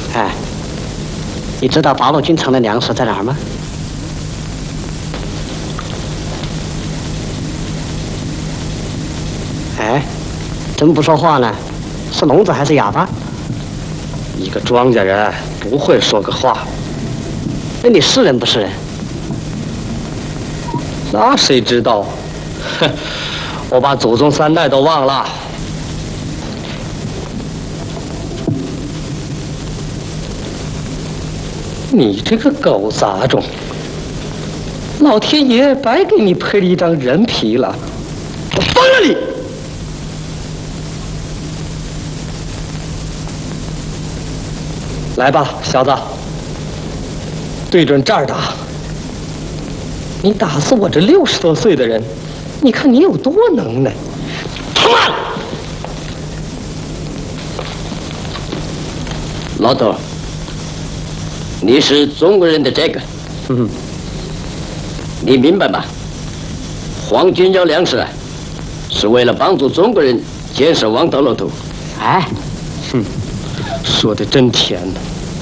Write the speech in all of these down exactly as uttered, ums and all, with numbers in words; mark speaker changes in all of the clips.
Speaker 1: 哎，你知道八路军城的粮食在哪儿吗？哎，怎么不说话呢？是聋子还是哑巴？
Speaker 2: 一个庄稼人不会说个话。
Speaker 1: 那你是人不是人？
Speaker 2: 那谁知道？哼，我把祖宗三代都忘了。你这个狗杂种，老天爷白给你配了一张人皮了，我疯了你！来吧，小子，对准这儿打。你打死我这六十多岁的人，你看你有多能耐！他妈！
Speaker 3: 老头，你是中国人的这个，
Speaker 2: 嗯，
Speaker 3: 你明白吗？皇军要粮食啊，是为了帮助中国人建设王道路途。
Speaker 1: 哎，
Speaker 2: 哼，说的真甜呢。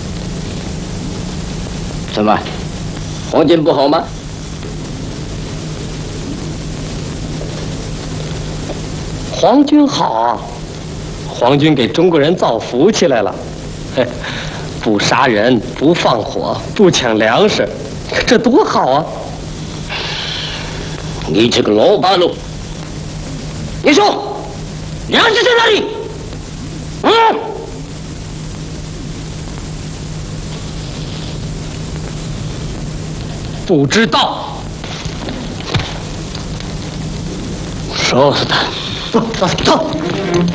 Speaker 3: 怎么，皇军不好吗？
Speaker 2: 皇军好啊，皇军给中国人造福气来了，嘿，不杀人，不放火，不抢粮食，这多好啊！
Speaker 3: 你这个老八路，你说粮食在哪里？嗯，
Speaker 2: 不知道，
Speaker 3: 说死他！
Speaker 1: 走走走。